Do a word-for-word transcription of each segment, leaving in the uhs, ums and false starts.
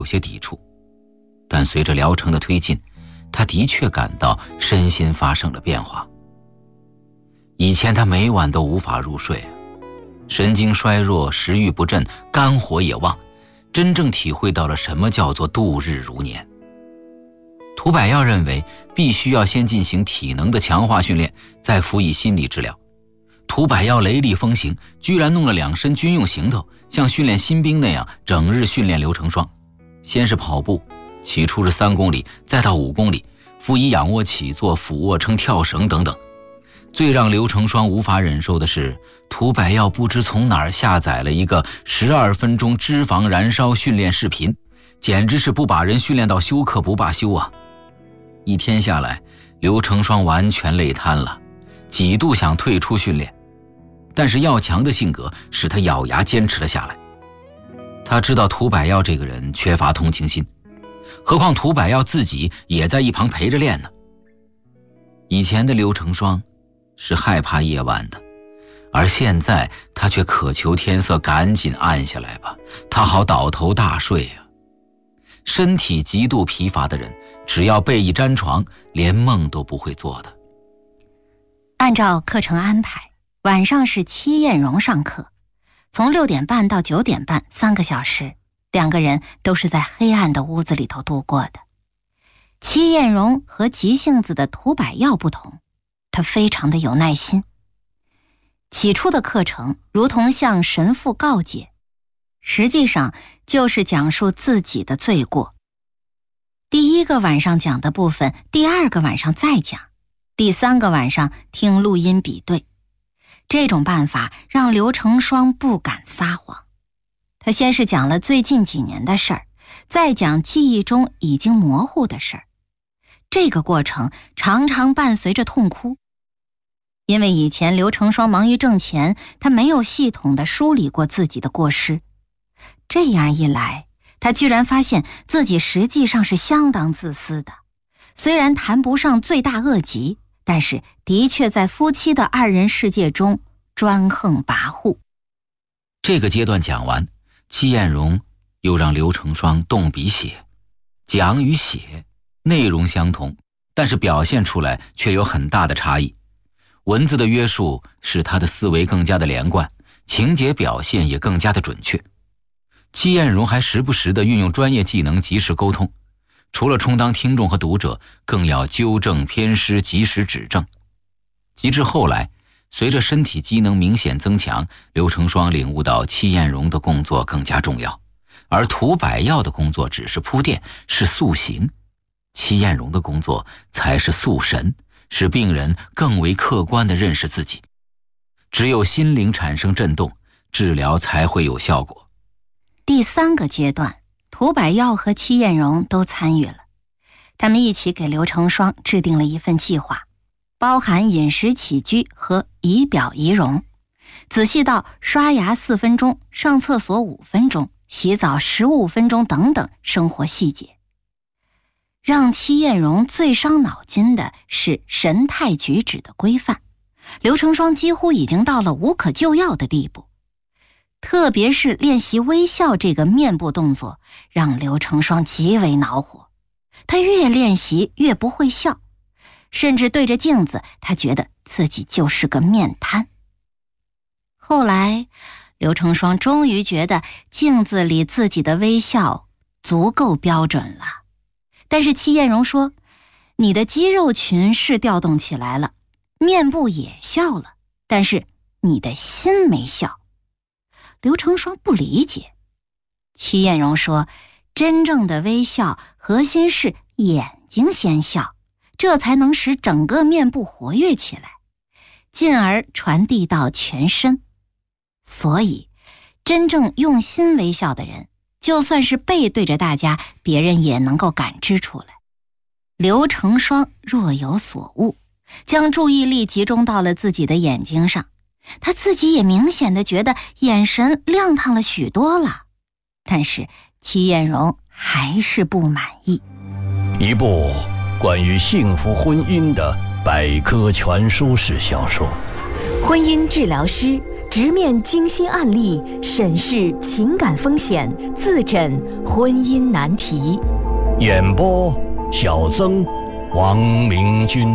有些抵触，但随着疗程的推进，他的确感到身心发生了变化。以前他每晚都无法入睡，神经衰弱，食欲不振，肝火也旺，真正体会到了什么叫做度日如年。涂百耀认为必须要先进行体能的强化训练，再辅以心理治疗。涂百耀雷厉风行，居然弄了两身军用行头，像训练新兵那样整日训练刘成双。先是跑步，起初是三公里，再到五公里，辅以仰卧起坐、俯卧撑、跳绳等等。最让刘成双无法忍受的是，涂百耀不知从哪儿下载了一个十二分钟脂肪燃烧训练视频，简直是不把人训练到休克不罢休啊！一天下来，刘成双完全累瘫了，几度想退出训练，但是耀强的性格使他咬牙坚持了下来。他知道涂百耀这个人缺乏同情心，何况涂百耀自己也在一旁陪着练呢。以前的刘成双是害怕夜晚的，而现在他却渴求天色赶紧暗下来吧，他好倒头大睡啊。身体极度疲乏的人，只要被一沾床，连梦都不会做的。 按照课程安排，晚上是戚艳荣上课，从六点半到九点半，三个小时，两个人都是在黑暗的屋子里头度过的。戚艳荣和急性子的涂百耀不同，他非常的有耐心。起初的课程如同向神父告解，实际上就是讲述自己的罪过。第一个晚上讲的部分，第二个晚上再讲，第三个晚上听录音比对。这种办法让刘成双不敢撒谎。他先是讲了最近几年的事儿，再讲记忆中已经模糊的事儿。这个过程常常伴随着痛哭，因为以前刘成双忙于挣钱，他没有系统地梳理过自己的过失。这样一来，他居然发现自己实际上是相当自私的。虽然谈不上罪大恶极，但是的确在夫妻的二人世界中专横跋扈。 这个阶段讲完，戚艳荣又让刘成双动笔写。讲与写内容相同，但是表现出来却有很大的差异。文字的约束使他的思维更加的连贯，情节表现也更加的准确。戚艳荣还时不时地运用专业技能及时沟通，除了充当听众和读者，更要纠正偏失，及时指正。及至后来，随着身体机能明显增强，刘成双领悟到戚艳荣的工作更加重要，而涂百耀的工作只是铺垫，是塑形，戚艳荣的工作才是塑神，使病人更为客观地认识自己。只有心灵产生震动，治疗才会有效果。 第三个阶段，涂百耀和戚艳荣都参与了，他们一起给刘成双制定了一份计划，包含饮食起居和仪表仪容，仔细到刷牙四分钟、上厕所五分钟、洗澡十五分钟等等生活细节。让戚艳荣最伤脑筋的是神态举止的规范，刘成双几乎已经到了无可救药的地步。特别是练习微笑这个面部动作，让刘成双极为恼火。他越练习越不会笑，甚至对着镜子，他觉得自己就是个面瘫。后来，刘成双终于觉得镜子里自己的微笑足够标准了。但是戚艳荣说，你的肌肉群是调动起来了，面部也笑了，但是你的心没笑。刘成双不理解。戚艳荣说，真正的微笑核心是眼睛先笑，这才能使整个面部活跃起来，进而传递到全身。所以真正用心微笑的人，就算是背对着大家，别人也能够感知出来。刘成双若有所悟，将注意力集中到了自己的眼睛上，他自己也明显地觉得眼神亮堂了许多了。但是戚艳荣还是不满意。 一部关于幸福婚姻的百科全书式小说， 婚姻治疗师直面惊心案例，审视情感风险，自诊婚姻难题。 演播：小曾、王明君。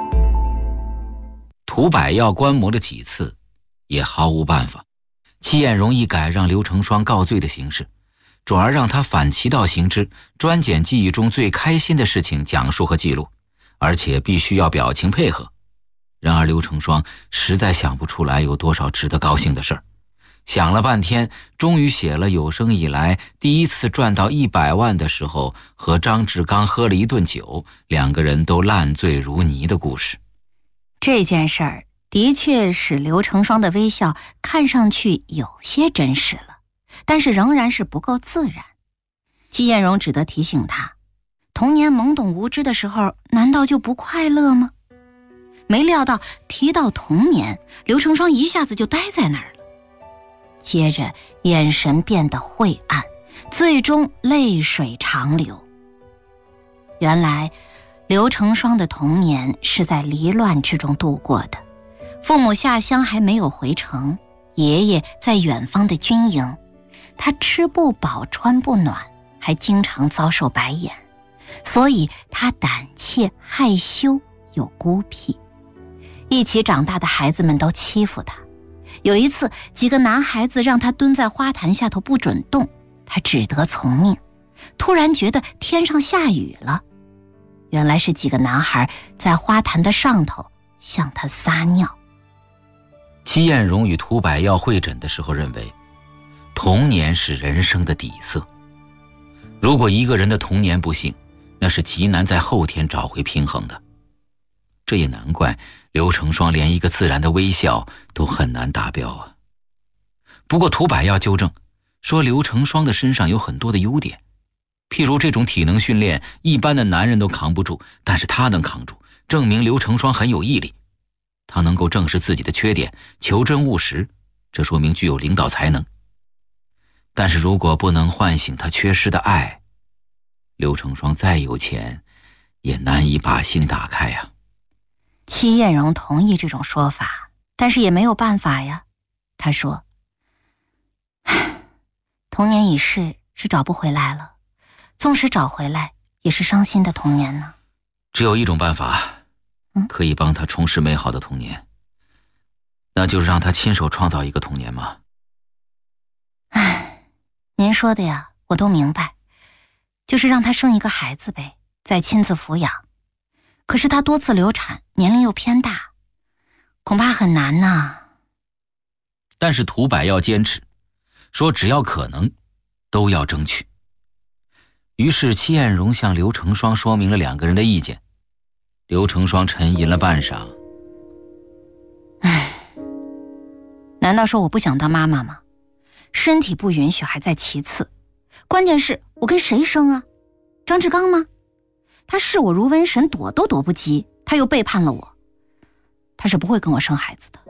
涂百药观摩了几次，也毫无办法。戚艳荣一改让刘成双告罪的形式，转而让他反其道行之，专捡记忆中最开心的事情讲述和记录，而且必须要表情配合。然而刘成双实在想不出来有多少值得高兴的事儿，想了半天，终于写了有生以来第一次赚到一百万的时候，和张志刚喝了一顿酒，两个人都烂醉如泥的故事。 这件事儿的确使刘成双的微笑看上去有些真实了，但是仍然是不够自然。戚艳荣只得提醒他，童年懵懂无知的时候难道就不快乐吗？没料到提到童年，刘成双一下子就呆在那儿了，接着眼神变得晦暗，最终泪水长流。原来刘成双的童年是在离乱之中度过的，父母下乡还没有回城，爷爷在远方的军营，他吃不饱穿不暖，还经常遭受白眼，所以他胆怯害羞又孤僻。一起长大的孩子们都欺负他，有一次几个男孩子让他蹲在花坛下头不准动，他只得从命。突然觉得天上下雨了，原来是几个男孩在花坛的上头向他撒尿。 戚艳荣与涂百药会诊的时候认为，童年是人生的底色。如果一个人的童年不幸，那是极难在后天找回平衡的。这也难怪刘成双连一个自然的微笑都很难达标啊。不过涂百药纠正说，刘成双的身上有很多的优点，譬如这种体能训练一般的男人都扛不住，但是他能扛住，证明刘成双很有毅力。他能够正视自己的缺点，求真务实，这说明具有领导才能。但是如果不能唤醒他缺失的爱，刘成双再有钱也难以把心打开呀。 戚艳荣同意这种说法，但是也没有办法呀。他说，童年已逝，是找不回来了，纵使找回来也是伤心的童年呢。 只有一种办法， 嗯， 可以帮他重拾美好的童年，那就是让他亲手创造一个童年嘛。 唉，您说的呀，我都明白，就是让他生一个孩子呗，再亲自抚养。可是他多次流产，年龄又偏大，恐怕很难呐。 但是涂百药坚持说，只要可能都要争取。于是戚艳荣向刘成双说明了两个人的意见。刘成双沉吟了半晌， 唉，难道说我不想当妈妈吗？身体不允许还在其次，关键是我跟谁生啊？张志刚吗？他视我如瘟神，躲都躲不及，他又背叛了我，他是不会跟我生孩子的。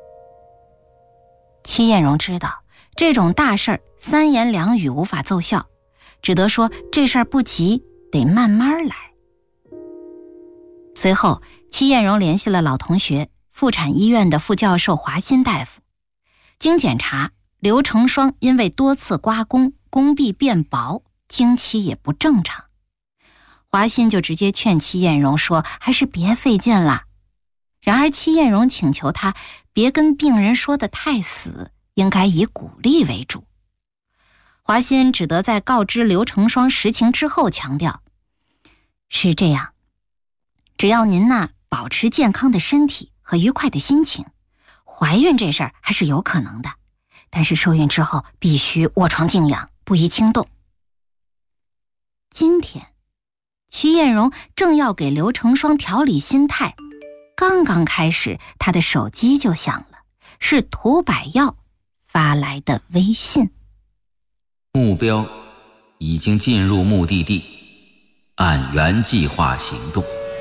戚艳荣知道这种大事儿三言两语无法奏效，只得说这事儿不急，得慢慢来。随后戚艳荣联系了老同学，妇产医院的副教授华新大夫。经检查，刘成双因为多次刮宫，宫壁变薄，经期也不正常。华新就直接劝戚艳荣说，还是别费劲了。然而戚艳荣请求他别跟病人说得太死，应该以鼓励为主。华新只得在告知刘成双实情之后强调，是这样，只要您呐保持健康的身体和愉快的心情，怀孕这事儿还是有可能的，但是受孕之后必须卧床静养，不宜轻动。今天戚艳荣正要给刘成双调理心态，刚刚开始，他的手机就响了，是涂百药发来的微信。 目标已经进入目的地，按原计划行动。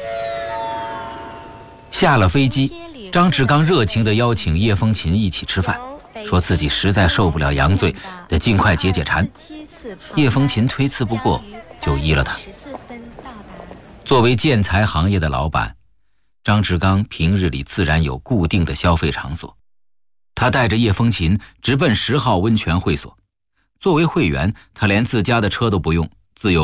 下了飞机，张志刚热情地邀请叶风琴一起吃饭，说自己实在受不了羊醉，得尽快解解馋。叶风琴推辞不过，就依了他。作为建材行业的老板，张志刚平日里自然有固定的消费场所， 他带着叶风琴直奔十号温泉会所。作为会员，他连自家的车都不用，自有